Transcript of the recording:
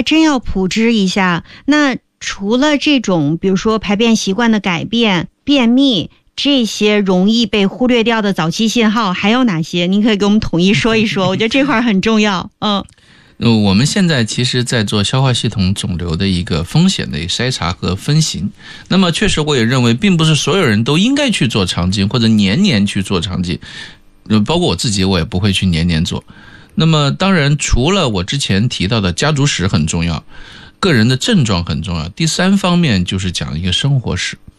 还真要普知一下。那除了这种比如说排便习惯的改变、便秘这些容易被忽略掉的早期信号，还有哪些？您可以给我们统一说一说，我觉得这块很重要。 我们现在其实在做消化系统肿瘤的一个风险的筛查和分型。那么确实我也认为并不是所有人都应该去做肠镜或者年年去做肠镜，包括我自己我也不会去年年做。那么当然除了我之前提到的家族史很重要，个人的症状很重要，第三方面就是讲一个生活史。